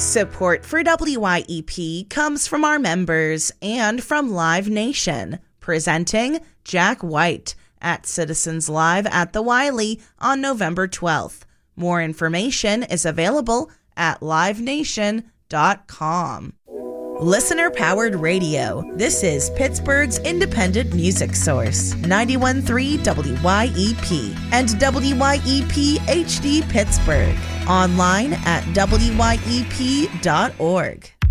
Support for WYEP comes from our members and from Live Nation, presenting Jack White at Citizens Live at the Wiley on November 12th. More information is available at livenation.com. Listener-powered radio. This is Pittsburgh's independent music source, 91.3 WYEP and WYEP HD Pittsburgh. Online at WYEP.org.